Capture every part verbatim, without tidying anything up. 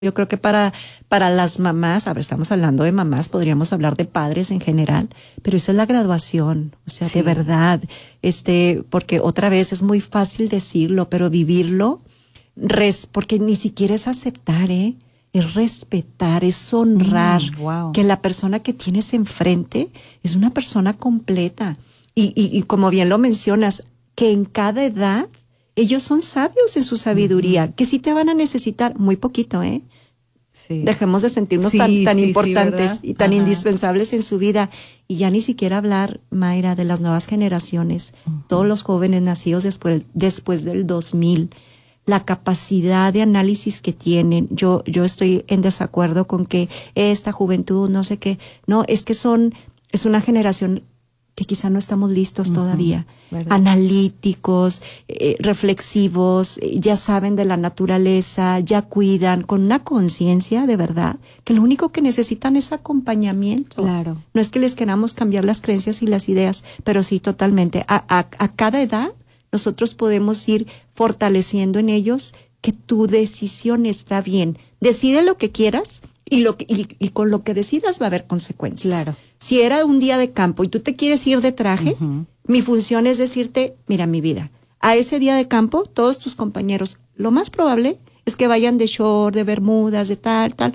Yo creo que para, para las mamás, a ver, estamos hablando de mamás, podríamos hablar de padres en general, pero esa es la graduación, o sea, sí. de verdad, este, porque otra vez es muy fácil decirlo, pero vivirlo, res, porque ni siquiera es aceptar, ¿eh? Es respetar, es honrar mm, wow. que la persona que tienes enfrente es una persona completa. Y, y, y como bien lo mencionas, que en cada edad ellos son sabios en su sabiduría, uh-huh. que sí te van a necesitar muy poquito, ¿eh? Sí. Dejemos de sentirnos sí, tan, tan sí, importantes sí, y tan Ajá. indispensables en su vida. Y ya ni siquiera hablar, Mayra, de las nuevas generaciones, uh-huh. todos los jóvenes nacidos después, después del dos mil, la capacidad de análisis que tienen. Yo, yo estoy en desacuerdo con que esta juventud, no sé qué, no, es que son, es una generación que quizá no estamos listos uh-huh, todavía, ¿verdad? Analíticos, eh, reflexivos, eh, ya saben de la naturaleza, ya cuidan, con una conciencia de verdad, que lo único que necesitan es acompañamiento. Claro. No es que les queramos cambiar las creencias y las ideas, pero sí totalmente. A, a, a cada edad nosotros podemos ir fortaleciendo en ellos que tu decisión está bien. Decide lo que quieras, Y, lo que, y, y con lo que decidas va a haber consecuencias. Claro. Si era un día de campo y tú te quieres ir de traje, uh-huh. mi función es decirte, mira mi vida, a ese día de campo, todos tus compañeros, lo más probable es que vayan de short, de bermudas, de tal, tal.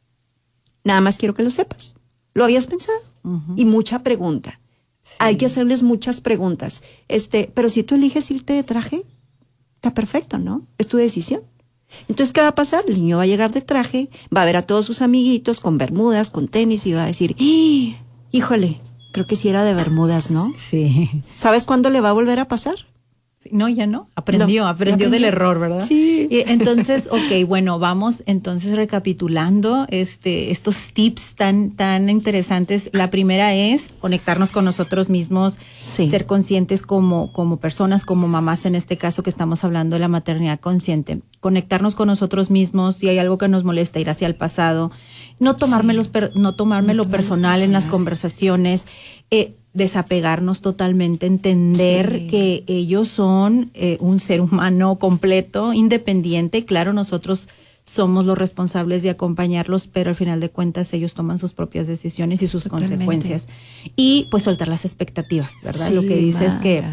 Nada más quiero que lo sepas. ¿Lo habías pensado? Uh-huh. Y mucha pregunta. Sí. Hay que hacerles muchas preguntas. Este, pero si tú eliges irte de traje, está perfecto, ¿no? Es tu decisión. Entonces, ¿qué va a pasar? El niño va a llegar de traje, va a ver a todos sus amiguitos con bermudas, con tenis y va a decir, ¡Ah! Híjole, creo que sí era de bermudas, ¿no? Sí. ¿Sabes cuándo le va a volver a pasar? No, ya no. Aprendió, no, aprendió, aprendió del error, ¿verdad? Sí. Y entonces, ok, bueno, vamos entonces recapitulando este, estos tips tan, tan interesantes. La primera es conectarnos con nosotros mismos, sí. ser conscientes como, como personas, como mamás en este caso que estamos hablando de la maternidad consciente. Conectarnos con nosotros mismos, si hay algo que nos molesta, ir hacia el pasado. No tomármelo, sí. per, no tomármelo no personal en las conversaciones. Eh, desapegarnos totalmente, entender sí. que ellos son eh, un ser humano completo, independiente. Claro, nosotros somos los responsables de acompañarlos, pero al final de cuentas ellos toman sus propias decisiones y sus totalmente. Consecuencias. Y pues soltar las expectativas, ¿verdad? Sí, Lo que dice Mara. es que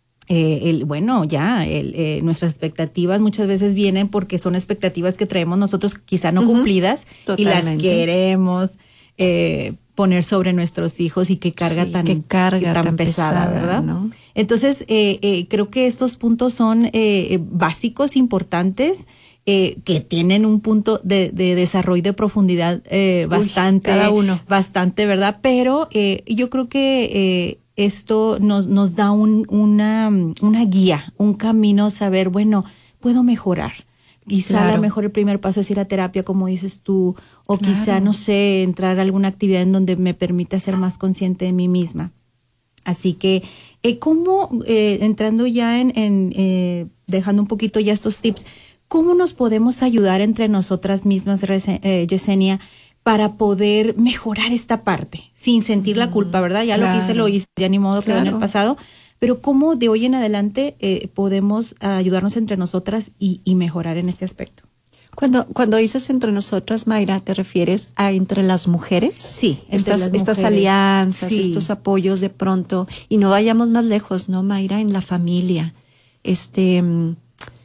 eh, el, bueno, ya, el, eh, nuestras expectativas muchas veces vienen porque son expectativas que traemos nosotros quizá no uh-huh. cumplidas totalmente. Y las queremos eh, poner sobre nuestros hijos y qué carga sí, tan, qué carga tan, tan pesada, pesada, ¿verdad? ¿no? Entonces, eh, eh, creo que estos puntos son eh, básicos, importantes, eh, que tienen un punto de, de desarrollo y de profundidad eh, bastante, Uy, cada uno. bastante, ¿verdad? Pero eh, yo creo que eh, esto nos, nos da un, una, una guía, un camino, saber, bueno, puedo mejorar. Quizá claro. a lo mejor el primer paso es ir a terapia, como dices tú, o claro. quizá, no sé, entrar a alguna actividad en donde me permita ser más consciente de mí misma. Así que, eh, ¿cómo, eh, entrando ya en, en eh, dejando un poquito ya estos tips, cómo nos podemos ayudar entre nosotras mismas, eh, Yesenia, para poder mejorar esta parte, sin sentir mm, la culpa, ¿verdad? Ya claro. lo que hice, lo hice, ya ni modo, claro. quedó en el pasado. Pero cómo de hoy en adelante eh, podemos ayudarnos entre nosotras y, y mejorar en este aspecto. Cuando cuando dices entre nosotras, Mayra, ¿te refieres a entre las mujeres? Sí, entre estas, las estas mujeres. alianzas, sí. estos apoyos de pronto. Y no vayamos más lejos, ¿no, Mayra? En la familia. Este, um,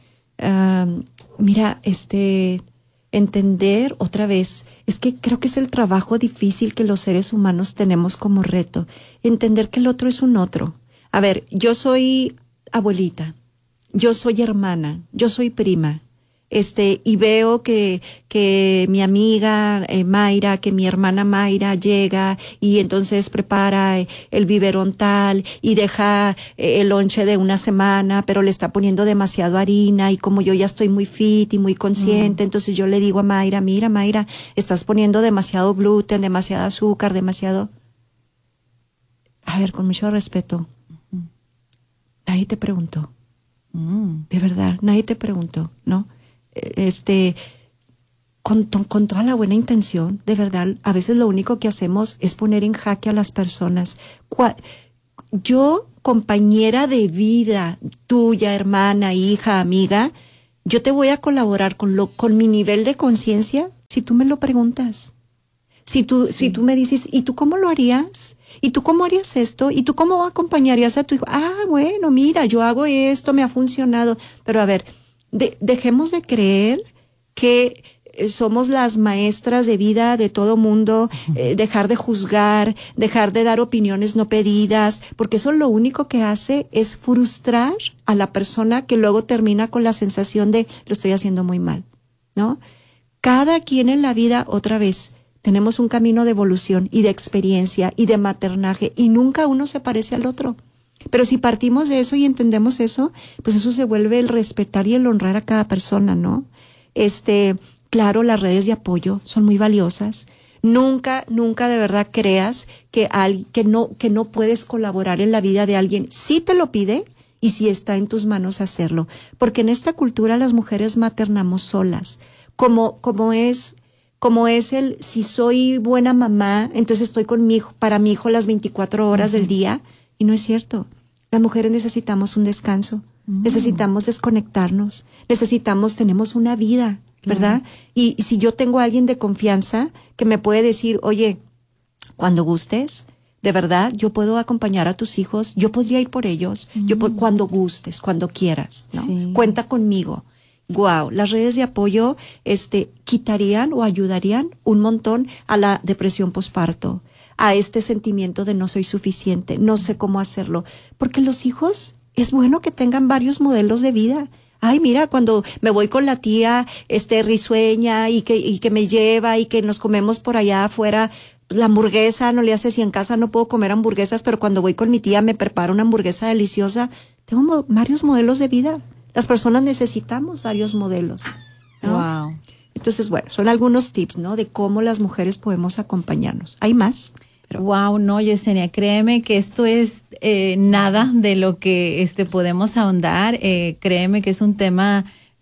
mira, este, entender otra vez, es que creo que es el trabajo difícil que los seres humanos tenemos como reto. Entender que el otro es un otro. A ver, yo soy abuelita, yo soy hermana, yo soy prima, este, y veo que, que mi amiga eh, Mayra, que mi hermana Mayra llega y entonces prepara eh, el biberón tal y deja eh, el lonche de una semana, pero le está poniendo demasiado harina y como yo ya estoy muy fit y muy consciente, mm. entonces yo le digo a Mayra, mira Mayra, estás poniendo demasiado gluten, demasiado azúcar, demasiado... A ver, con mucho respeto. Nadie te preguntó. Mm. De verdad, nadie te preguntó, ¿no? Este, con, con toda la buena intención, de verdad, a veces lo único que hacemos es poner en jaque a las personas. Yo, compañera de vida, tuya, hermana, hija, amiga, yo te voy a colaborar con lo, con mi nivel de conciencia, si tú me lo preguntas. Si tú, sí. si tú me dices, ¿y tú cómo lo harías? ¿Y tú cómo harías esto? ¿Y tú cómo acompañarías a tu hijo? Ah, bueno, mira, yo hago esto, me ha funcionado. Pero a ver, de, dejemos de creer que somos las maestras de vida de todo mundo, eh, dejar de juzgar, dejar de dar opiniones no pedidas, porque eso lo único que hace es frustrar a la persona que luego termina con la sensación de lo estoy haciendo muy mal, ¿no? Cada quien en la vida, otra vez, tenemos un camino de evolución y de experiencia y de maternaje y nunca uno se parece al otro. Pero si partimos de eso y entendemos eso, pues eso se vuelve el respetar y el honrar a cada persona, ¿no? Este, claro, las redes de apoyo son muy valiosas. Nunca, nunca de verdad creas que, al, que, no, que no puedes colaborar en la vida de alguien. Sí te lo pide y sí está en tus manos hacerlo. Porque en esta cultura las mujeres maternamos solas. Como, como es... Como es el, si soy buena mamá, entonces estoy con mi hijo, para mi hijo las veinticuatro horas uh-huh. del día. Y no es cierto. Las mujeres necesitamos un descanso. Uh-huh. Necesitamos desconectarnos. Necesitamos, tenemos una vida, ¿verdad? Uh-huh. Y, y si yo tengo a alguien de confianza que me puede decir, oye, cuando gustes, de verdad, yo puedo acompañar a tus hijos, yo podría ir por ellos, uh-huh. yo por, cuando gustes, cuando quieras, ¿no? Sí. Cuenta conmigo. Wow, las redes de apoyo este, quitarían o ayudarían un montón a la depresión posparto, a este sentimiento de no soy suficiente, no sé cómo hacerlo. Porque los hijos, es bueno que tengan varios modelos de vida. Ay, mira, cuando me voy con la tía este, risueña y que, y que me lleva y que nos comemos por allá afuera, la hamburguesa, no le hace si en casa no puedo comer hamburguesas, pero cuando voy con mi tía me prepara una hamburguesa deliciosa. Tengo mo- varios modelos de vida. Las personas necesitamos varios modelos, ¿no? Wow. Entonces, bueno, son algunos tips, ¿no? De cómo las mujeres podemos acompañarnos. ¿Hay más? Pero... Wow, no, Yesenia, créeme que esto es eh, nada de lo que este podemos ahondar. Eh, créeme que es un tema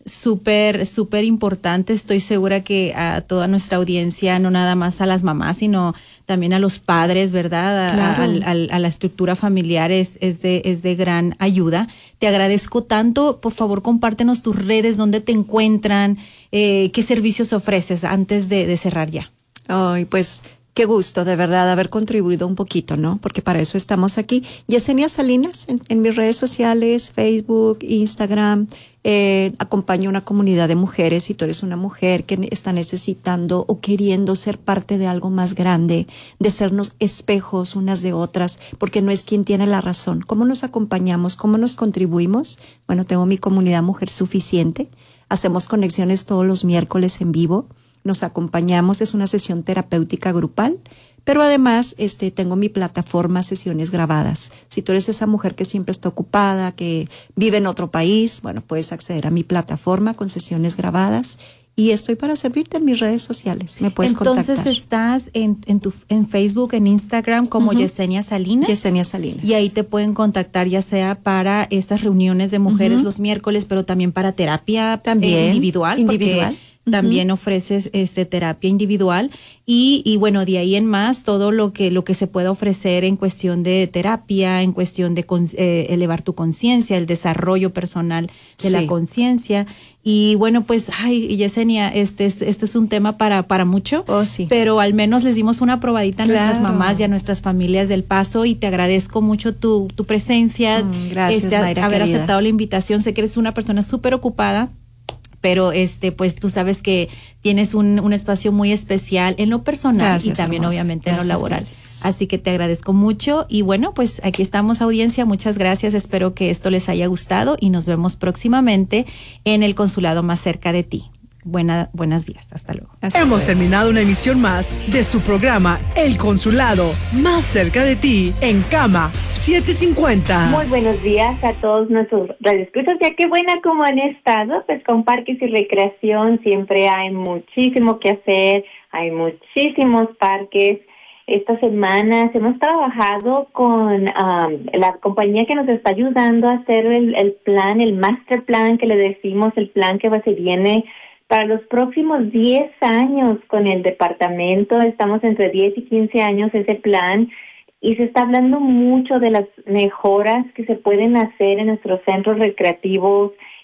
súper, súper importante. Estoy segura que a toda nuestra audiencia, no nada más a las mamás, sino también a los padres, ¿verdad? A, claro. a, a, a la estructura familiar es, es, de, es de gran ayuda. Te agradezco tanto. Por favor, compártenos tus redes, dónde te encuentran, eh, qué servicios ofreces antes de, de cerrar ya. Ay, pues... Qué gusto, de verdad, haber contribuido un poquito, ¿no? Porque para eso estamos aquí. Yesenia Salinas, en, en mis redes sociales, Facebook, Instagram, eh, acompaño una comunidad de mujeres. Si tú eres una mujer que está necesitando o queriendo ser parte de algo más grande, de sernos espejos unas de otras, porque no es quien tiene la razón. ¿Cómo nos acompañamos? ¿Cómo nos contribuimos? Bueno, tengo mi comunidad Mujer Suficiente. Hacemos conexiones todos los miércoles en vivo. Nos acompañamos, es una sesión terapéutica grupal, pero además este, tengo mi plataforma Sesiones Grabadas. Si tú eres esa mujer que siempre está ocupada, que vive en otro país, bueno, puedes acceder a mi plataforma con sesiones grabadas y estoy para servirte en mis redes sociales. Me puedes Entonces, contactar. Entonces estás en, en, tu, en Facebook, en Instagram como uh-huh. Yesenia Salinas. Yesenia Salinas. Y ahí te pueden contactar ya sea para estas reuniones de mujeres uh-huh. los miércoles, pero también para terapia también, eh, individual. Individual. También uh-huh. ofreces este terapia individual y, y bueno, de ahí en más todo lo que lo que se pueda ofrecer en cuestión de terapia, en cuestión de con, eh, elevar tu conciencia, el desarrollo personal de sí. la conciencia. Y bueno, pues, ay, Yesenia, este es, esto es un tema para, para mucho, oh, sí. pero al menos les dimos una probadita a claro. nuestras mamás y a nuestras familias del Paso y te agradezco mucho tu, tu presencia, mm, gracias, este, Mayra, haber querida. aceptado la invitación. Sé que eres una persona súper ocupada, pero este pues tú sabes que tienes un, un espacio muy especial en lo personal gracias, y también hermosa. Obviamente gracias, en lo laboral. Gracias. Así que te agradezco mucho y bueno, pues aquí estamos, audiencia, muchas gracias, espero que esto les haya gustado y nos vemos próximamente en el consulado más cerca de ti. Buena, buenos días, hasta luego. Hasta Hemos luego. terminado una emisión más de su programa El Consulado, más cerca de ti, en Cama setecientos cincuenta. Muy buenos días a todos nuestros radioescuchas, ya que buena como han estado, pues con parques y recreación siempre hay muchísimo que hacer, hay muchísimos parques. Estas semanas hemos trabajado con um, la compañía que nos está ayudando a hacer el, el plan, el master plan que le decimos, el plan que va, se viene para los próximos diez años con el departamento. Estamos entre diez y quince años ese plan y se está hablando mucho de las mejoras que se pueden hacer en nuestros centros recreativos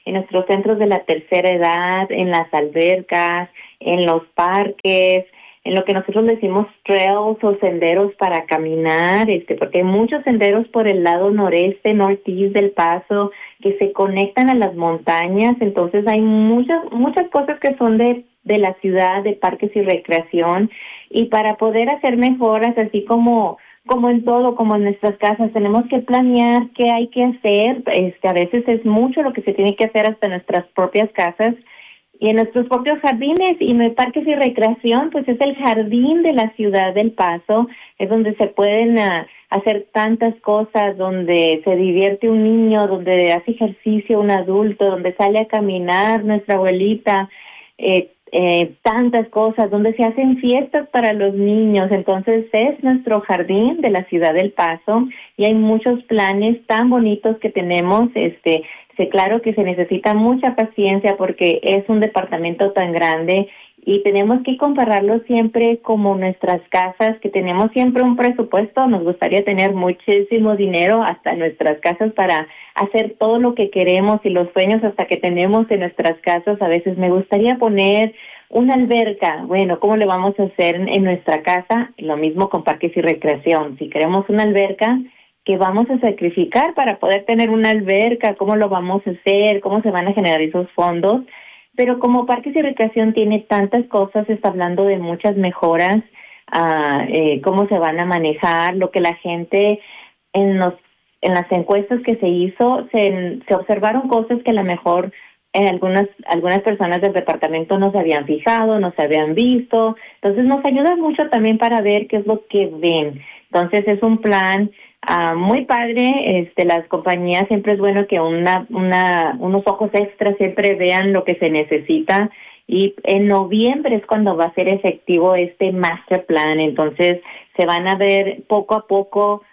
en nuestros centros de la tercera edad, en las albercas, en los parques, en lo que nosotros decimos trails o senderos para caminar, este, porque hay muchos senderos por el lado noreste, northeast del Paso, que se conectan a las montañas, entonces hay muchas, muchas cosas que son de, de la ciudad, de parques y recreación, y para poder hacer mejoras, así como como en todo, como en nuestras casas, tenemos que planear qué hay que hacer, este, a veces es mucho lo que se tiene que hacer hasta en nuestras propias casas, y en nuestros propios jardines, y en parques y recreación, pues es el jardín de la ciudad del Paso, es donde se pueden uh, hacer tantas cosas, donde se divierte un niño, donde hace ejercicio un adulto, donde sale a caminar nuestra abuelita, eh, eh, tantas cosas, donde se hacen fiestas para los niños. Entonces es nuestro jardín de la ciudad del Paso, y hay muchos planes tan bonitos que tenemos, este, Sí, claro que se necesita mucha paciencia porque es un departamento tan grande y tenemos que compararlo siempre como nuestras casas, que tenemos siempre un presupuesto. Nos gustaría tener muchísimo dinero hasta en nuestras casas para hacer todo lo que queremos y los sueños hasta que tenemos en nuestras casas. A veces me gustaría poner una alberca. Bueno, ¿cómo le vamos a hacer en nuestra casa? Lo mismo con parques y recreación. Si queremos una alberca, ¿qué vamos a sacrificar para poder tener una alberca? ¿Cómo lo vamos a hacer? ¿Cómo se van a generar esos fondos? Pero como Parques y Recreación tiene tantas cosas, está hablando de muchas mejoras, uh, eh, cómo se van a manejar, lo que la gente en los en las encuestas que se hizo, se, se observaron cosas que a lo mejor en algunas algunas personas del departamento no se habían fijado, no se habían visto. Entonces nos ayuda mucho también para ver qué es lo que ven. Entonces es un plan Uh, muy padre. Este, las compañías siempre es bueno que una, una, unos ojos extras siempre vean lo que se necesita, y en noviembre es cuando va a ser efectivo este master plan. Entonces se van a ver poco a poco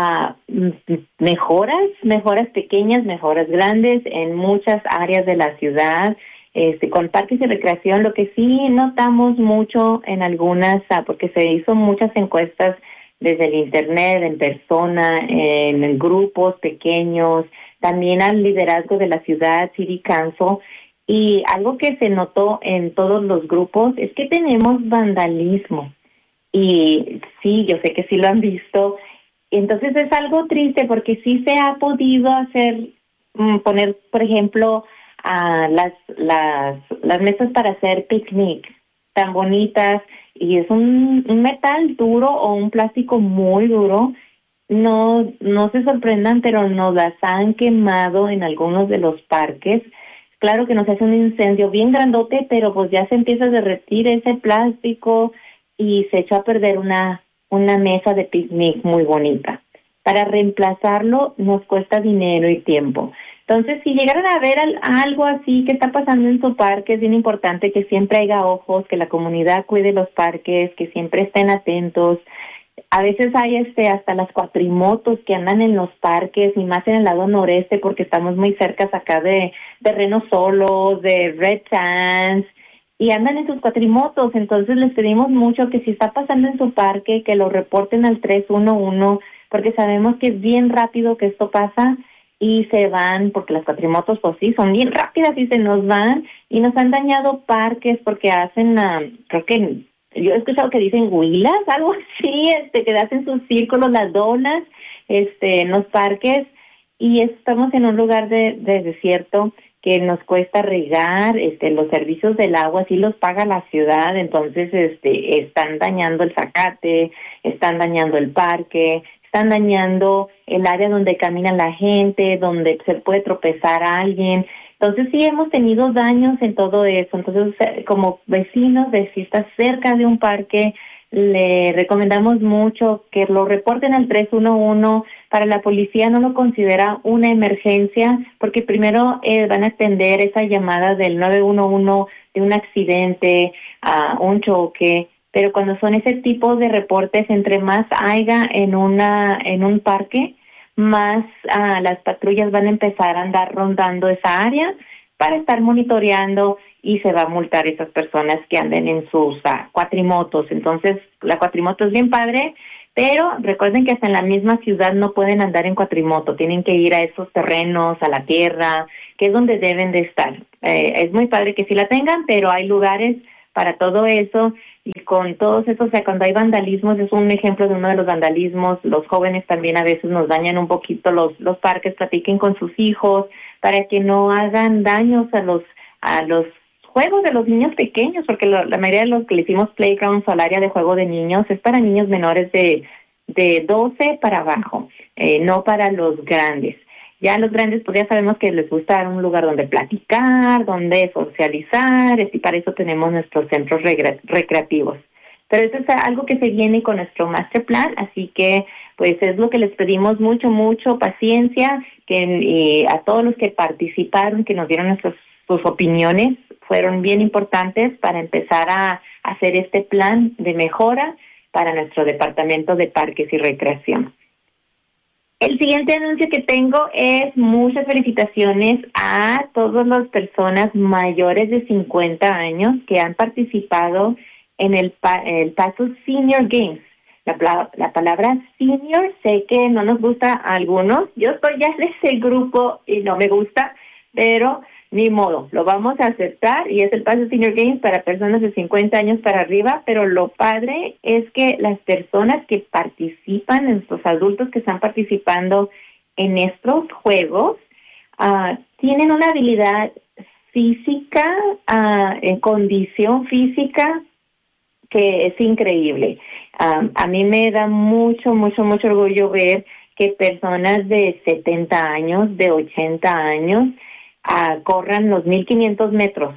uh, mejoras, mejoras pequeñas, mejoras grandes en muchas áreas de la ciudad. Este, con parques y recreación, lo que sí notamos mucho en algunas, uh, porque se hizo muchas encuestas desde el internet, en persona, en grupos pequeños, también al liderazgo de la ciudad, City Council, y algo que se notó en todos los grupos es que tenemos vandalismo, y sí, yo sé que sí lo han visto, entonces es algo triste porque sí se ha podido hacer, poner, por ejemplo, a las, las, las mesas para hacer picnic, tan bonitas, y es un, un metal duro o un plástico muy duro. No no se sorprendan, pero nos las han quemado en algunos de los parques. Claro que nos hace un incendio bien grandote, pero pues ya se empieza a derretir ese plástico y se echó a perder una, una mesa de picnic muy bonita. Para reemplazarlo nos cuesta dinero y tiempo. Entonces, si llegaran a ver al, algo así que está pasando en su parque, es bien importante que siempre haya ojos, que la comunidad cuide los parques, que siempre estén atentos. A veces hay este hasta las cuatrimotos que andan en los parques, y más en el lado noreste, porque estamos muy cerca acá de, de Reno Solos, de Red Sands, y andan en sus cuatrimotos. Entonces les pedimos mucho que si está pasando en su parque, que lo reporten al tres uno uno, porque sabemos que es bien rápido que esto pasa, y se van, porque las cuatrimotos pues sí, son bien rápidas y se nos van, y nos han dañado parques porque hacen, uh, creo que, yo he escuchado que dicen huilas, algo así, este, que hacen sus círculos, las donas, este, en los parques, y estamos en un lugar de, de desierto que nos cuesta regar, este, los servicios del agua sí los paga la ciudad, entonces, este, están dañando el zacate, están dañando el parque, están dañando el área donde camina la gente, donde se puede tropezar a alguien. Entonces sí hemos tenido daños en todo eso. Entonces, como vecinos, de si estás cerca de un parque, le recomendamos mucho que lo reporten al tres uno uno. Para la policía no lo considera una emergencia, porque primero eh, van a atender esa llamada del nueve uno uno de un accidente, a uh, un choque. Pero cuando son ese tipo de reportes, entre más haya en una en un parque, más uh, las patrullas van a empezar a andar rondando esa área para estar monitoreando, y se va a multar a esas personas que anden en sus uh, cuatrimotos. Entonces, la cuatrimoto es bien padre, pero recuerden que hasta en la misma ciudad no pueden andar en cuatrimoto, tienen que ir a esos terrenos, a la tierra, que es donde deben de estar. Eh, es muy padre que sí la tengan, pero hay lugares para todo eso, y con todos esos, o sea, cuando hay vandalismos, es un ejemplo de uno de los vandalismos. Los jóvenes también a veces nos dañan un poquito los los parques, platiquen con sus hijos para que no hagan daños a los a los juegos de los niños pequeños, porque lo, la mayoría de los que le hicimos playgrounds o al área de juego de niños es para niños menores de, de doce para abajo, eh, no para los grandes. Ya los grandes, pues ya sabemos que les gusta un lugar donde platicar, donde socializar, y para eso tenemos nuestros centros recre- recreativos. Pero eso es algo que se viene con nuestro master plan, así que pues es lo que les pedimos, mucho, mucho paciencia, que y a todos los que participaron, que nos dieron nuestros, sus opiniones, fueron bien importantes para empezar a hacer este plan de mejora para nuestro departamento de parques y recreación. El siguiente anuncio que tengo es muchas felicitaciones a todas las personas mayores de cincuenta años que han participado en el, el Paso Senior Games. La, la palabra senior sé que no nos gusta a algunos. Yo estoy ya en ese grupo y no me gusta, pero ni modo, lo vamos a aceptar y es el Paso Senior Games para personas de cincuenta años para arriba, pero lo padre es que las personas que participan, estos adultos que están participando en estos juegos, uh, tienen una habilidad física, uh, en condición física que es increíble. Um, a mí me da mucho, mucho, mucho orgullo ver que personas de setenta años, de ochenta años, Uh, corran los mil quinientos metros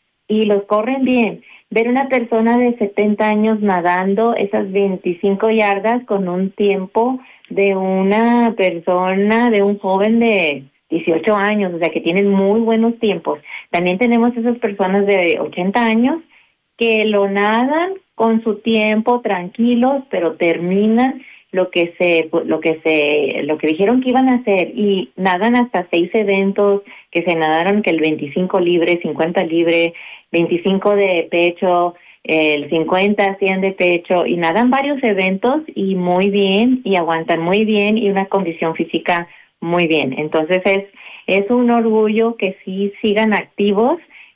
y los corren bien. Ver una persona de setenta años nadando esas veinticinco yardas con un tiempo de una persona, de un joven de dieciocho años, o sea que tienen muy buenos tiempos. También tenemos esas personas de ochenta años que lo nadan con su tiempo tranquilos, pero terminan lo que se lo que se lo que dijeron que iban a hacer y nadan hasta seis eventos que se nadaron, que el veinticinco libre, cincuenta libre, veinticinco de pecho, el cincuenta, cien de pecho, y nadan varios eventos y muy bien y aguantan muy bien y una condición física muy bien. Entonces es es un orgullo que sí sigan activos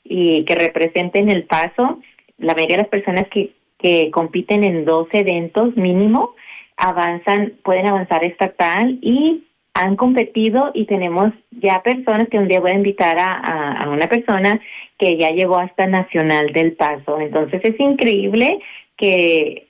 y que representen el Paso. La mayoría de las personas que que compiten en dos eventos mínimo avanzan, pueden avanzar estatal y han competido, y tenemos ya personas que un día voy a invitar a, a, a una persona que ya llegó hasta Nacional del Paso. Entonces es increíble que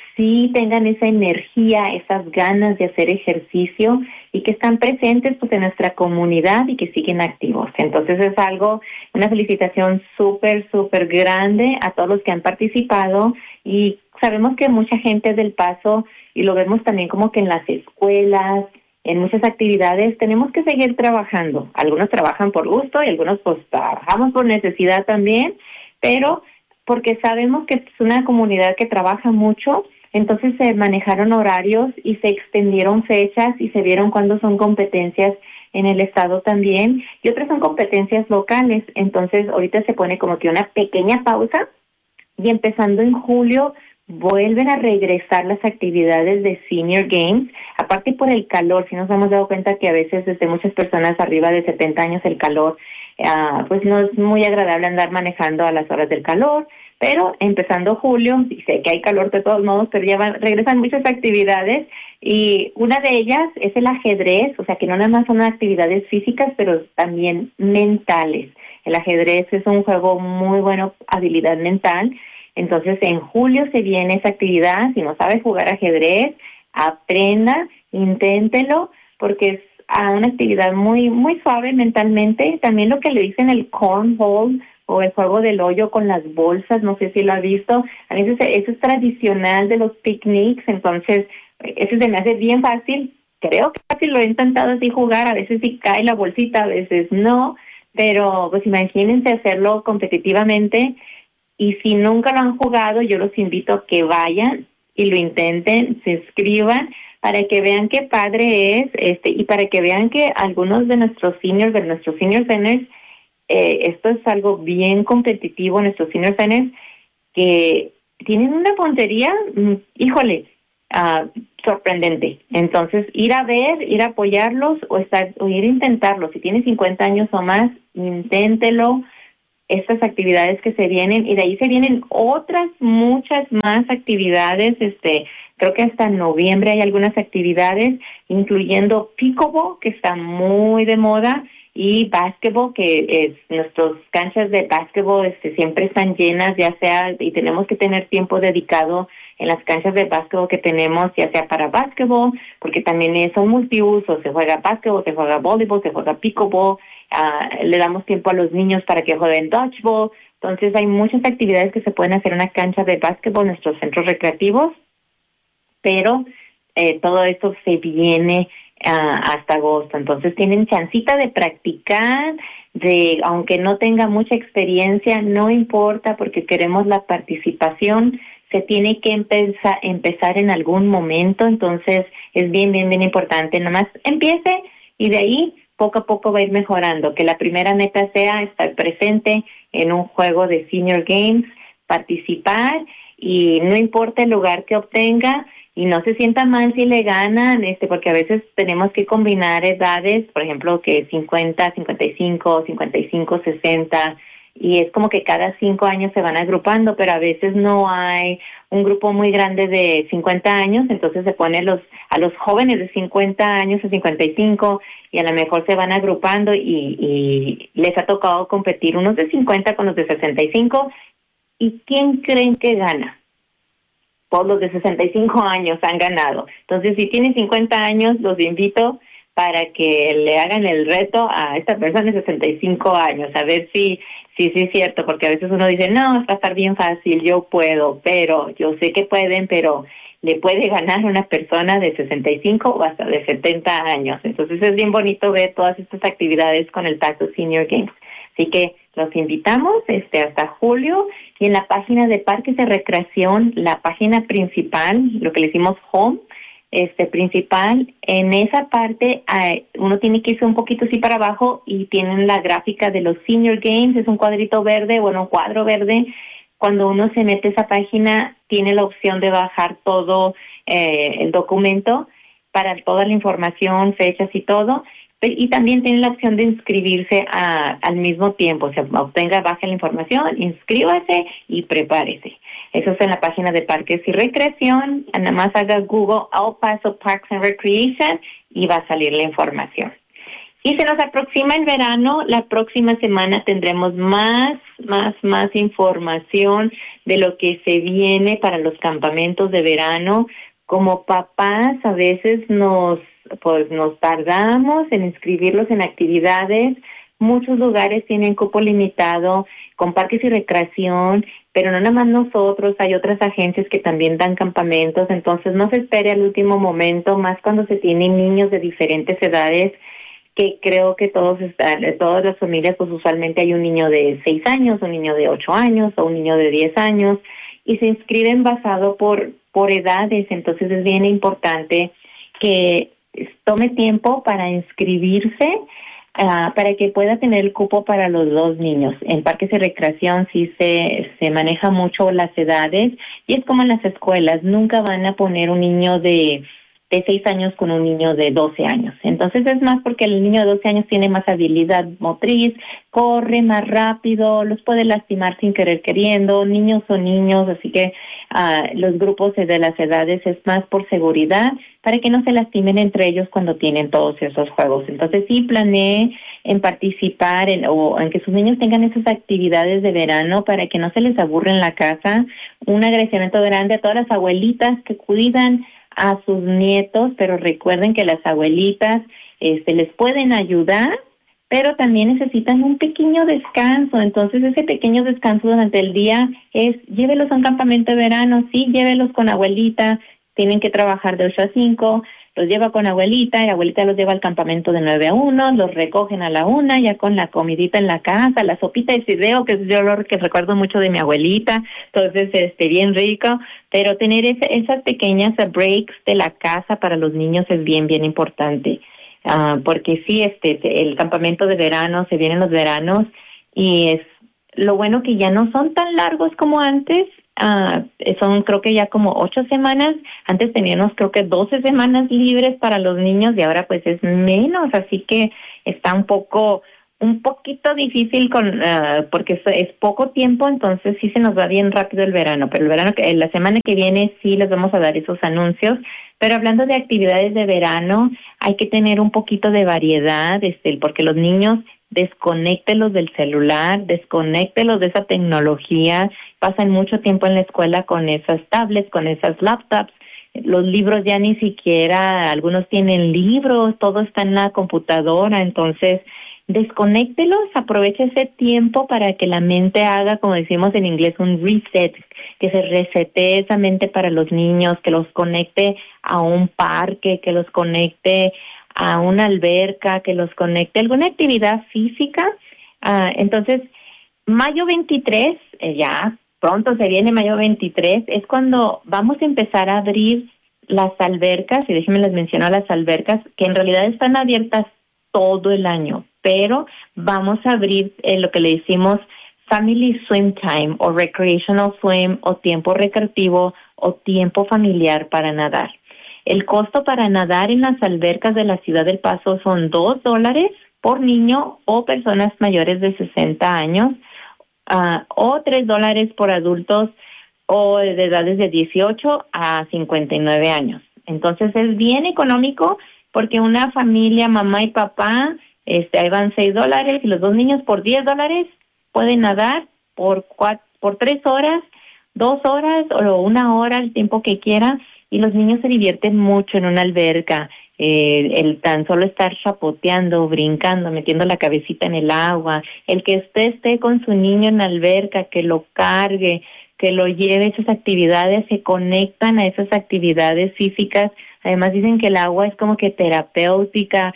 sí tengan esa energía, esas ganas de hacer ejercicio y que están presentes pues en nuestra comunidad y que siguen activos. Entonces es algo, una felicitación súper, súper grande a todos los que han participado, y sabemos que mucha gente del Paso, y lo vemos también como que en las escuelas, en muchas actividades, tenemos que seguir trabajando. Algunos trabajan por gusto y algunos pues trabajamos por necesidad también, pero porque sabemos que es una comunidad que trabaja mucho, entonces se manejaron horarios y se extendieron fechas y se vieron cuándo son competencias en el estado también y otras son competencias locales. Entonces ahorita se pone como que una pequeña pausa y empezando en julio vuelven a regresar las actividades de Senior Games, aparte por el calor. Si nos hemos dado cuenta que a veces desde muchas personas arriba de setenta años el calor, uh, pues no es muy agradable andar manejando a las horas del calor, pero empezando julio, y sé que hay calor de todos modos, pero ya van, regresan muchas actividades, y una de ellas es el ajedrez, o sea que no nada más son actividades físicas, pero también mentales. El ajedrez es un juego muy bueno, habilidad mental. Entonces, en julio se viene esa actividad. Si no sabe jugar ajedrez, aprenda, inténtelo, porque es uh, una actividad muy muy suave mentalmente. También lo que le dicen el cornhole o el juego del hoyo con las bolsas, no sé si lo ha visto. A veces eso es tradicional de los picnics, entonces eso se me hace bien fácil. Creo que fácil, lo he intentado así jugar, a veces sí cae la bolsita, a veces no, pero pues imagínense hacerlo competitivamente. Y si nunca lo han jugado, yo los invito a que vayan y lo intenten, se inscriban para que vean qué padre es, este, y para que vean que algunos de nuestros seniors, de nuestros senior centers, eh, esto es algo bien competitivo, nuestros senior centers, que tienen una puntería, híjole, uh, sorprendente. Entonces, ir a ver, ir a apoyarlos o, estar, o ir a intentarlo. Si tiene cincuenta años o más, inténtelo. Estas actividades que se vienen, y de ahí se vienen otras muchas más actividades. Este, creo que hasta noviembre hay algunas actividades, incluyendo pickleball, que está muy de moda, y básquetbol, que es, nuestras canchas de básquetbol este, siempre están llenas, ya sea, y tenemos que tener tiempo dedicado en las canchas de básquetbol que tenemos, ya sea para básquetbol, porque también son multiusos, se juega básquetbol, se juega voleibol, se juega pickleball, uh, le damos tiempo a los niños para que jueguen dodgeball. Entonces hay muchas actividades que se pueden hacer en una cancha de básquetbol, en nuestros centros recreativos, pero eh, todo esto se viene Uh, hasta agosto. Entonces tienen chancita de practicar, de aunque no tenga mucha experiencia, no importa, porque queremos la participación. Se tiene que empezar, empezar en algún momento, entonces es bien, bien, bien importante. Nomás empiece y de ahí poco a poco va a ir mejorando. Que la primera meta sea estar presente en un juego de Senior Games, participar, y no importa el lugar que obtenga, y no se sienta mal si le ganan, este, porque a veces tenemos que combinar edades, por ejemplo, que cincuenta, cincuenta y cinco, cincuenta y cinco, sesenta, y es como que cada cinco años se van agrupando, pero a veces no hay un grupo muy grande de cincuenta años, entonces se pone los a los jóvenes de cincuenta años a cincuenta y cinco, y a lo mejor se van agrupando, y, y les ha tocado competir unos de cincuenta con los de sesenta y cinco, ¿y quién creen que gana? Por los de sesenta y cinco años han ganado. Entonces, si tienen cincuenta años, los invito para que le hagan el reto a esta persona de sesenta y cinco años, a ver si si sí es cierto, porque a veces uno dice, no, va a estar bien fácil, yo puedo, pero yo sé que pueden, pero le puede ganar una persona de sesenta y cinco o hasta de setenta años. Entonces, es bien bonito ver todas estas actividades con el Taco Senior Games. Así que los invitamos este hasta julio, y en la página de Parques de Recreación, la página principal, lo que le decimos home, este principal, en esa parte eh, uno tiene que irse un poquito así para abajo y tienen la gráfica de los Senior Games, es un cuadrito verde, bueno, un cuadro verde. Cuando uno se mete a esa página, tiene la opción de bajar todo eh, el documento para toda la información, fechas y todo. Y también tiene la opción de inscribirse a, al mismo tiempo. O sea, obtenga, baje la información, inscríbase y prepárese. Eso es en la página de Parques y Recreación. Nada más haga Google El Paso Parks and Recreation y va a salir la información. Y se nos aproxima el verano. La próxima semana tendremos más, más, más información de lo que se viene para los campamentos de verano. Como papás, a veces nos pues nos tardamos en inscribirlos en actividades. Muchos lugares tienen cupo limitado con Parques y Recreación, pero no nada más nosotros, hay otras agencias que también dan campamentos, entonces no se espere al último momento, más cuando se tienen niños de diferentes edades, que creo que todos están, todas las familias, pues usualmente hay un niño de seis años, un niño de ocho años o un niño de diez años, y se inscriben basado por, por edades, entonces es bien importante que tome tiempo para inscribirse, uh, para que pueda tener el cupo para los dos niños. En Parques de Recreación sí se, se maneja mucho las edades, y es como en las escuelas, nunca van a poner un niño de, de seis años con un niño de doce años. Entonces es más porque el niño de doce años tiene más habilidad motriz, corre más rápido, los puede lastimar sin querer queriendo, niños son niños, así que uh, los grupos de las edades es más por seguridad, para que no se lastimen entre ellos cuando tienen todos esos juegos. Entonces sí planee en participar en, o en que sus niños tengan esas actividades de verano para que no se les aburre en la casa. Un agradecimiento grande a todas las abuelitas que cuidan a sus nietos, pero recuerden que las abuelitas este, les pueden ayudar, pero también necesitan un pequeño descanso. Entonces ese pequeño descanso durante el día es llévelos a un campamento de verano, sí, llévelos con abuelita. Tienen que trabajar de ocho a cinco, los lleva con abuelita, y abuelita los lleva al campamento de nueve a uno, los recogen a la una, ya con la comidita en la casa, la sopita de fideo, que es yo lo que recuerdo mucho de mi abuelita, entonces este bien rico, pero tener ese, esas pequeñas breaks de la casa para los niños es bien, bien importante, uh, porque sí, este el campamento de verano, se vienen los veranos, y es lo bueno que ya no son tan largos como antes, Uh, son creo que ya como ocho semanas. Antes teníamos creo que doce semanas libres para los niños y ahora pues es menos, así que está un poco, un poquito difícil con uh, porque es, es poco tiempo, entonces sí se nos va bien rápido el verano, pero el verano, que la semana que viene sí les vamos a dar esos anuncios. Pero hablando de actividades de verano, hay que tener un poquito de variedad, este, porque los niños, desconéctelos del celular, desconéctelos de esa tecnología, pasan mucho tiempo en la escuela con esas tablets, con esas laptops, los libros ya ni siquiera, algunos tienen libros, todo está en la computadora, entonces desconéctelos, aproveche ese tiempo para que la mente haga, como decimos en inglés, un reset, que se resete esa mente para los niños, que los conecte a un parque, que los conecte a una alberca, que los conecte a alguna actividad física. Uh, entonces, mayo veintitrés, eh, ya pronto se viene mayo veintitrés, es cuando vamos a empezar a abrir las albercas, y déjenme les menciono las albercas, que en realidad están abiertas todo el año, pero vamos a abrir eh, lo que le decimos Family Swim Time o Recreational Swim o tiempo recreativo o tiempo familiar para nadar. El costo para nadar en las albercas de la Ciudad del Paso son dos dólares por niño o personas mayores de sesenta años uh, o tres dólares por adultos o de edades de dieciocho a cincuenta y nueve años. Entonces es bien económico porque una familia, mamá y papá, este, ahí van seis dólares y los dos niños por diez dólares pueden nadar por cuatro, por tres horas, dos horas o una hora, el tiempo que quieran, y los niños se divierten mucho en una alberca. Eh, el tan solo estar chapoteando, brincando, metiendo la cabecita en el agua, el que usted esté con su niño en la alberca, que lo cargue, que lo lleve a esas actividades, se conectan a esas actividades físicas. Además dicen que el agua es como que terapéutica,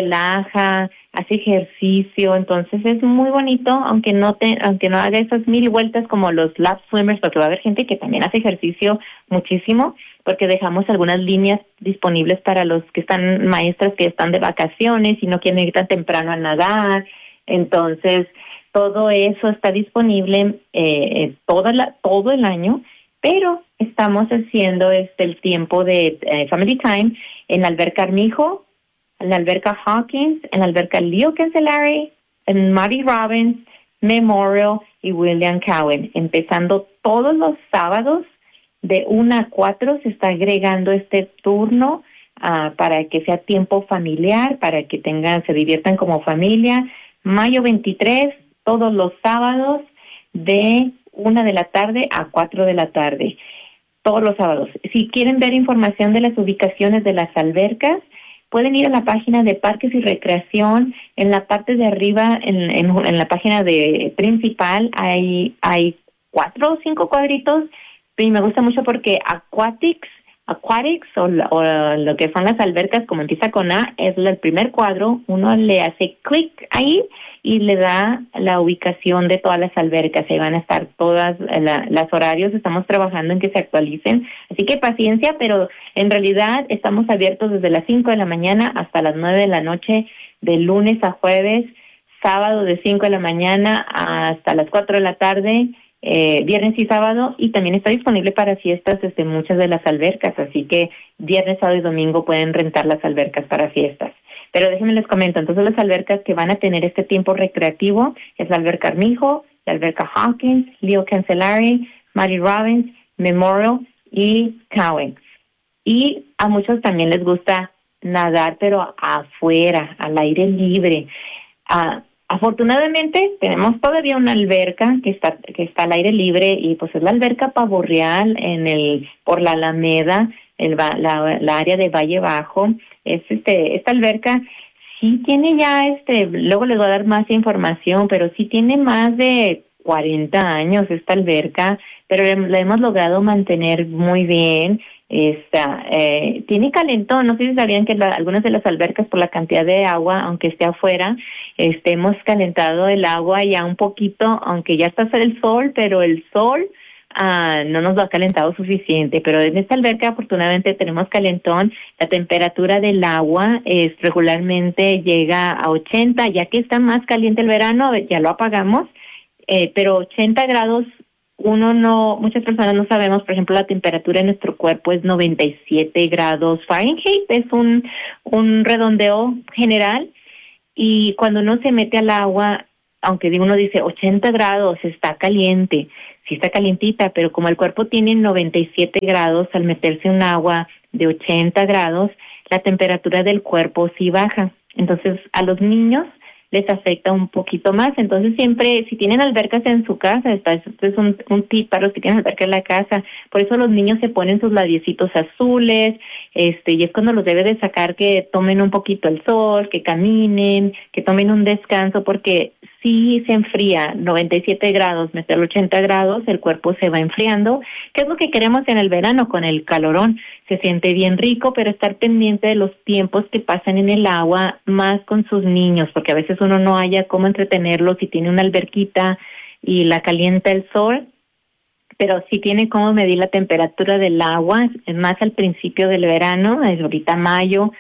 relaja, hace ejercicio, entonces es muy bonito, aunque no te, aunque no haga esas mil vueltas como los lap swimmers, porque va a haber gente que también hace ejercicio muchísimo, porque dejamos algunas líneas disponibles para los que están maestras que están de vacaciones y no quieren ir tan temprano a nadar. Entonces todo eso está disponible eh, toda la, todo el año, pero estamos haciendo este el tiempo de eh, Family Time en la alberca Armijo, en la alberca Hawkins, en la alberca Leo Cancelari, en Mary Robbins, Memorial y William Cowan. Empezando todos los sábados de una a cuatro se está agregando este turno uh, para que sea tiempo familiar, para que tengan, se diviertan como familia. Mayo veintitrés, todos los sábados de una de la tarde a cuatro de la tarde. Todos los sábados. Si quieren ver información de las ubicaciones de las albercas, pueden ir a la página de Parques y Recreación. En la parte de arriba, en, en, en la página de principal, hay, hay cuatro o cinco cuadritos. Y me gusta mucho porque Aquatics, Aquatics o, o lo que son las albercas, como empieza con A, es el primer cuadro. Uno le hace clic ahí y le da la ubicación de todas las albercas. Ahí van a estar todas la, las horarios. Estamos trabajando en que se actualicen. Así que paciencia, pero en realidad estamos abiertos desde las cinco de la mañana hasta las nueve de la noche, de lunes a jueves, sábado de cinco de la mañana hasta las cuatro de la tarde, eh, viernes y sábado, y también está disponible para fiestas desde muchas de las albercas. Así que viernes, sábado y domingo pueden rentar las albercas para fiestas. Pero déjenme les comento, entonces las albercas que van a tener este tiempo recreativo es la alberca Armijo, la alberca Hawkins, Leo Cancelari, Mary Robbins, Memorial y Cowan. Y a muchos también les gusta nadar, pero afuera, al aire libre. Uh, afortunadamente tenemos todavía una alberca que está que está al aire libre, y pues es la alberca Pavo Real en el por la Alameda, el, la, la área de Valle Bajo. Es este esta alberca sí tiene ya este luego les voy a dar más información, pero sí tiene más de cuarenta años esta alberca, pero la hemos logrado mantener muy bien. Esta eh, tiene calentón. No sé si sabían que la, algunas de las albercas, por la cantidad de agua, aunque esté afuera, este, hemos calentado el agua ya un poquito, aunque ya está el sol, pero el sol Uh, no nos lo ha calentado suficiente. Pero en esta alberca afortunadamente tenemos calentón. La temperatura del agua es regularmente llega a ochenta, ya que está más caliente el verano, ya lo apagamos, eh, pero ochenta grados uno no, muchas personas no sabemos, por ejemplo, la temperatura de nuestro cuerpo es noventa y siete grados Fahrenheit, es un, un redondeo general, y cuando uno se mete al agua, aunque uno dice ochenta grados, está caliente, sí está calientita, pero como el cuerpo tiene noventa y siete grados, al meterse en agua de ochenta grados, la temperatura del cuerpo sí baja. Entonces, a los niños les afecta un poquito más. Entonces, siempre, si tienen albercas en su casa, esto es un, un tip para los que tienen alberca en la casa, por eso los niños se ponen sus labiecitos azules, este, y es cuando los debe de sacar que tomen un poquito el sol, que caminen, que tomen un descanso, porque sí se enfría, noventa y siete grados, meter ochenta grados, el cuerpo se va enfriando, que es lo que queremos en el verano con el calorón. Se siente bien rico, pero estar pendiente de los tiempos que pasan en el agua, más con sus niños, porque a veces uno no haya cómo entretenerlos si tiene una alberquita y la calienta el sol, pero sí tiene cómo medir la temperatura del agua, es más al principio del verano, es ahorita mayo,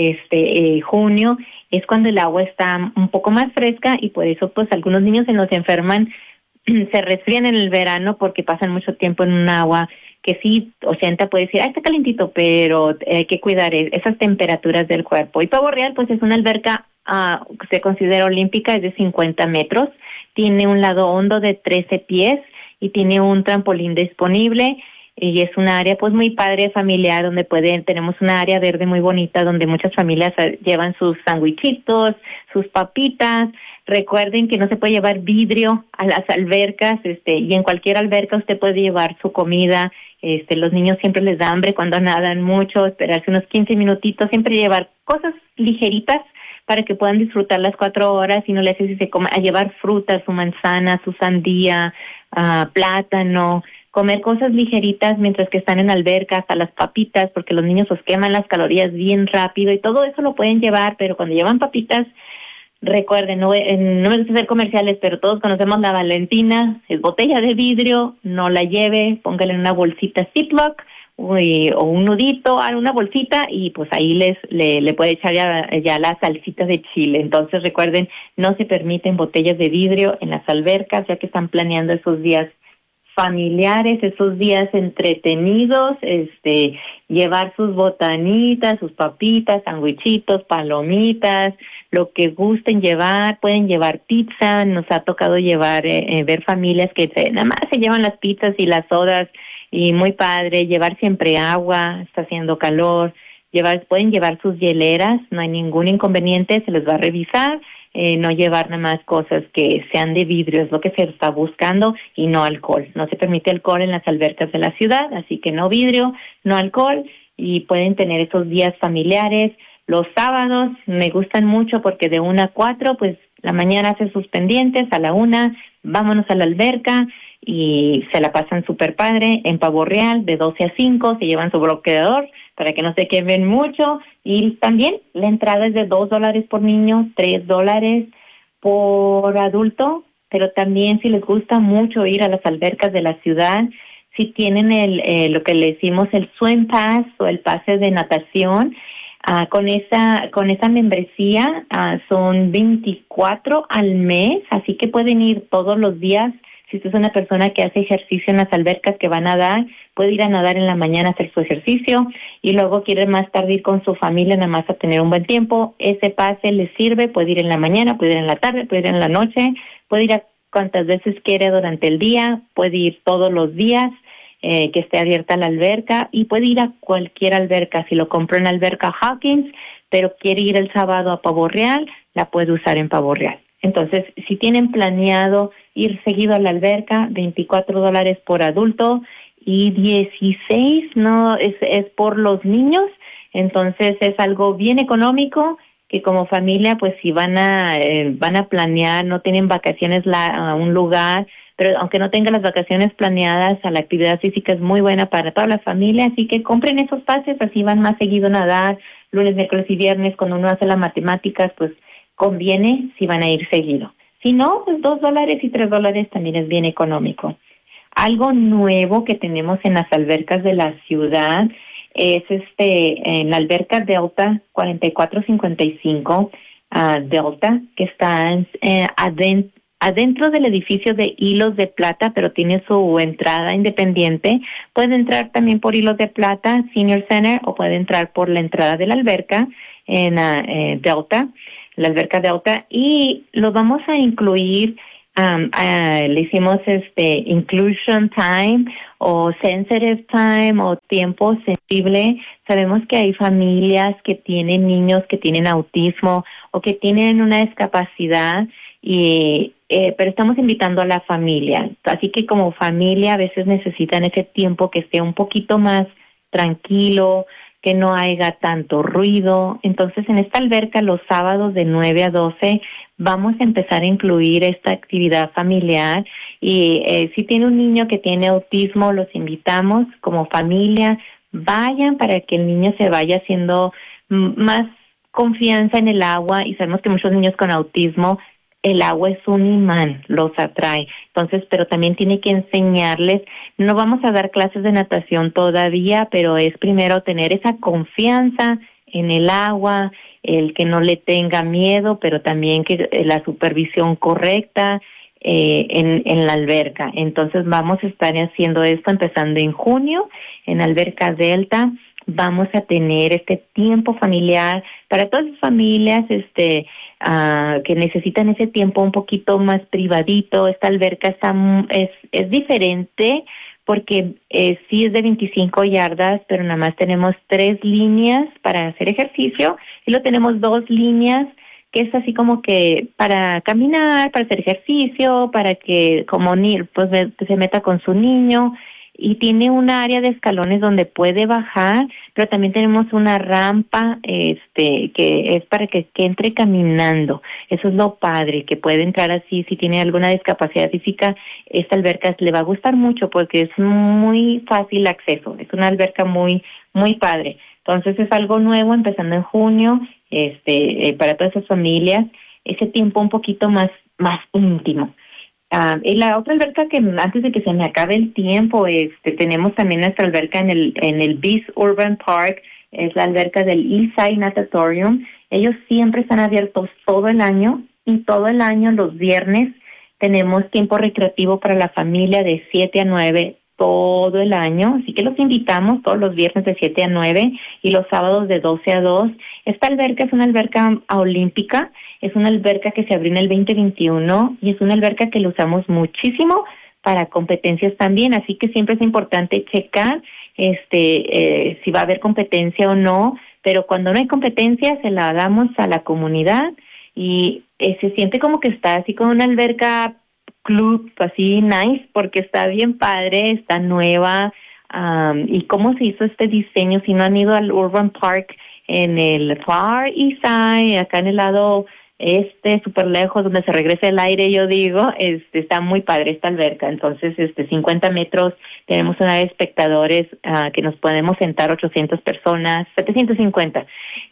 este eh, junio, es cuando el agua está un poco más fresca, y por eso pues algunos niños se nos enferman, se resfrían en el verano porque pasan mucho tiempo en un agua que sí, ochenta puede decir, ah, está calentito, pero hay que cuidar esas temperaturas del cuerpo. Y Pavo Real pues es una alberca, uh, se considera olímpica, es de cincuenta metros, tiene un lado hondo de trece pies y tiene un trampolín disponible, y es una área pues muy padre, familiar, donde pueden, tenemos una área verde muy bonita donde muchas familias llevan sus sandwichitos, sus papitas. Recuerden que no se puede llevar vidrio a las albercas, este, y en cualquier alberca usted puede llevar su comida. Este, los niños siempre les da hambre cuando nadan mucho, esperarse unos quince minutitos, siempre llevar cosas ligeritas para que puedan disfrutar las cuatro horas, y no le hace si se come, a llevar frutas, su manzana, su sandía, uh, plátano, comer cosas ligeritas mientras que están en albercas, a las papitas, porque los niños os queman las calorías bien rápido, y todo eso lo pueden llevar, pero cuando llevan papitas, recuerden, no, no me gusta hacer comerciales, pero todos conocemos la Valentina, es botella de vidrio, no la lleve, póngale en una bolsita Ziploc, uy, o un nudito a una bolsita, y pues ahí les le, le puede echar ya, ya la salsita de chile. Entonces recuerden, no se permiten botellas de vidrio en las albercas, ya que están planeando esos días familiares, esos días entretenidos, este, llevar sus botanitas, sus papitas, sandwichitos, palomitas, lo que gusten llevar. Pueden llevar pizza, nos ha tocado llevar, eh, eh, ver familias que se, nada más se llevan las pizzas y las sodas, y muy padre, llevar siempre agua, está haciendo calor, llevar, pueden llevar sus hieleras, no hay ningún inconveniente, se les va a revisar. Eh, no llevar nada más cosas que sean de vidrio, es lo que se está buscando, y no alcohol. No se permite alcohol en las albercas de la ciudad, así que no vidrio, no alcohol, y pueden tener esos días familiares. Los sábados me gustan mucho porque de una a cuatro, pues la mañana hacen sus pendientes, a la una vámonos a la alberca y se la pasan súper padre. En Pavo Real, de doce a cinco, se llevan su bloqueador para que no se quemen mucho, y también la entrada es de dos dólares por niño, tres dólares por adulto, pero también si les gusta mucho ir a las albercas de la ciudad, si tienen el eh, lo que le decimos el swim pass o el pase de natación, uh, con esa con esa membresía uh, son veinticuatro al mes, así que pueden ir todos los días. Si usted es una persona que hace ejercicio en las albercas, que va a nadar, puede ir a nadar en la mañana a hacer su ejercicio, y luego quiere más tarde ir con su familia nada más a tener un buen tiempo. Ese pase le sirve, puede ir en la mañana, puede ir en la tarde, puede ir en la noche, puede ir a cuantas veces quiere durante el día, puede ir todos los días eh, que esté abierta la alberca, y puede ir a cualquier alberca. Si lo compró en la alberca Hawkins, pero quiere ir el sábado a Pavo Real, la puede usar en Pavo Real. Entonces, si tienen planeado ir seguido a la alberca, veinticuatro dólares por adulto y dieciséis no es, es por los niños. Entonces es algo bien económico, que como familia, pues si van a eh, van a planear, no tienen vacaciones la, a un lugar, pero aunque no tengan las vacaciones planeadas, a la actividad física es muy buena para toda la familia, así que compren esos pases, así van más seguido a nadar, lunes, miércoles y viernes. Cuando uno hace las matemáticas, pues conviene si van a ir seguido. Si no, pues dos dólares y tres dólares también es bien económico. Algo nuevo que tenemos en las albercas de la ciudad es este en la alberca Delta cuarenta y cuatro cincuenta y cinco, uh, Delta, que está en, eh, adent, adentro del edificio de Hilos de Plata, pero tiene su entrada independiente. Puede entrar también por Hilos de Plata, Senior Center, o puede entrar por la entrada de la alberca en uh, eh, Delta, la alberca Delta, y los vamos a incluir, um, uh, le hicimos este inclusion time o sensitive time o tiempo sensible. Sabemos que hay familias que tienen niños que tienen autismo o que tienen una discapacidad, y eh, pero estamos invitando a la familia. Así que como familia a veces necesitan ese tiempo que esté un poquito más tranquilo, que no haya tanto ruido. Entonces, en esta alberca los sábados de nueve a doce vamos a empezar a incluir esta actividad familiar. Y eh, si tiene un niño que tiene autismo, los invitamos como familia, vayan para que el niño se vaya haciendo más confianza en el agua. Y sabemos que muchos niños con autismo, el agua es un imán, los atrae. Entonces, pero también tiene que enseñarles. No vamos a dar clases de natación todavía, pero es primero tener esa confianza en el agua, el que no le tenga miedo, pero también que la supervisión correcta eh, en, en la alberca. Entonces, vamos a estar haciendo esto empezando en junio en Alberca Delta. Vamos a tener este tiempo familiar para todas las familias este uh, que necesitan ese tiempo un poquito más privadito. Esta alberca está es es diferente porque eh, sí es de veinticinco yardas, pero nada más tenemos tres líneas para hacer ejercicio, y luego tenemos dos líneas que es así como que para caminar, para hacer ejercicio, para que como ni pues se meta con su niño. Y tiene un área de escalones donde puede bajar, pero también tenemos una rampa este que es para que, que entre caminando. Eso es lo padre, que puede entrar así. Si tiene alguna discapacidad física, esta alberca le va a gustar mucho porque es muy fácil acceso. Es una alberca muy, muy padre. Entonces es algo nuevo empezando en junio este eh, para todas esas familias. Ese tiempo un poquito más, más íntimo. Uh, y la otra alberca que antes de que se me acabe el tiempo, este, tenemos también nuestra alberca en el en el Beast Urban Park, es la alberca del Eastside Natatorium. Ellos siempre están abiertos todo el año, y todo el año los viernes tenemos tiempo recreativo para la familia de siete a nueve todo el año, así que los invitamos todos los viernes de siete a nueve y los sábados de doce a dos. Esta alberca es una alberca olímpica. Es una alberca que se abrió en el veinte veintiuno y es una alberca que la usamos muchísimo para competencias también, así que siempre es importante checar este eh, si va a haber competencia o no, pero cuando no hay competencia se la damos a la comunidad, y eh, se siente como que está así con una alberca club, así nice, porque está bien padre, está nueva. Um, y cómo se hizo este diseño, si no han ido al Urban Park en el Far East Side, acá en el lado este, súper lejos, donde se regresa el aire, yo digo, este, está muy padre esta alberca. Entonces, este, cincuenta metros, tenemos una de espectadores uh, que nos podemos sentar ochocientas personas, setecientos cincuenta,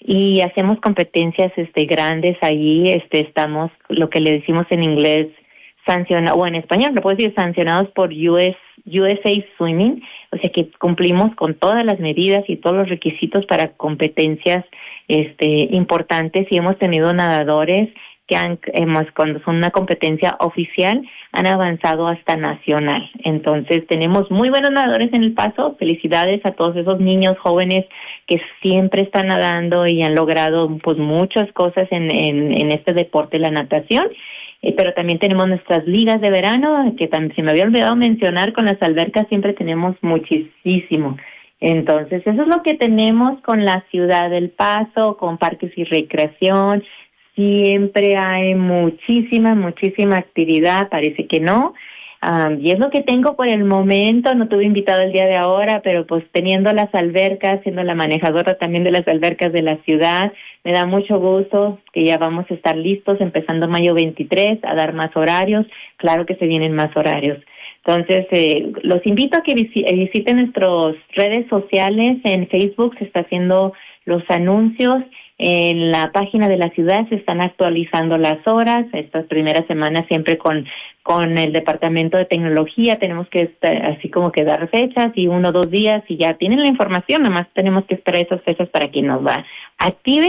y hacemos competencias, este, grandes ahí. Este, estamos, lo que le decimos en inglés, sancionados, o en español, lo puedo decir, sancionados por U S, U S A Swimming, o sea que cumplimos con todas las medidas y todos los requisitos para competencias este importantes, y hemos tenido nadadores que han, hemos, cuando son una competencia oficial, han avanzado hasta nacional. Entonces tenemos muy buenos nadadores en El Paso. Felicidades a todos esos niños jóvenes que siempre están nadando y han logrado pues muchas cosas en, en, en este deporte, la natación. Eh, pero también tenemos nuestras ligas de verano, que también se me había olvidado mencionar, con las albercas siempre tenemos muchísimo. Entonces, eso es lo que tenemos con la ciudad del Paso, con parques y recreación. Siempre hay muchísima, muchísima actividad, parece que no. Um, y es lo que tengo por el momento. No tuve invitado el día de ahora, pero pues teniendo las albercas, siendo la manejadora también de las albercas de la ciudad, me da mucho gusto que ya vamos a estar listos empezando mayo veintitrés a dar más horarios. Claro que se vienen más horarios. Entonces, eh, los invito a que visiten nuestras redes sociales. En Facebook se está haciendo los anuncios. En la página de la ciudad se están actualizando las horas. Estas primeras semanas siempre con con el departamento de tecnología tenemos que estar, así como que dar fechas, y uno o dos días y ya tienen la información. Nada más tenemos que esperar esas fechas para que nos va activen.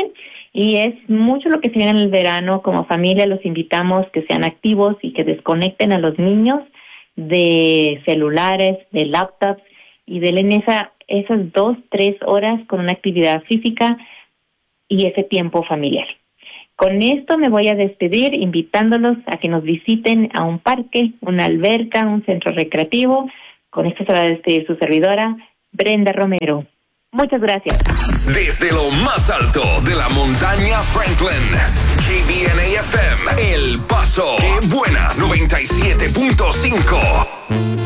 Y es mucho lo que se viene en el verano. Como familia los invitamos que sean activos y que desconecten a los niños de celulares, de laptops, y denle esa, esas dos, tres horas con una actividad física y ese tiempo familiar. Con esto me voy a despedir invitándolos a que nos visiten a un parque, una alberca, un centro recreativo. Con esto se va a despedir su servidora, Brenda Romero. Muchas gracias. Desde lo más alto de la montaña Franklin, K B N A F M, El Paso. ¡Qué buena! noventa y siete punto cinco.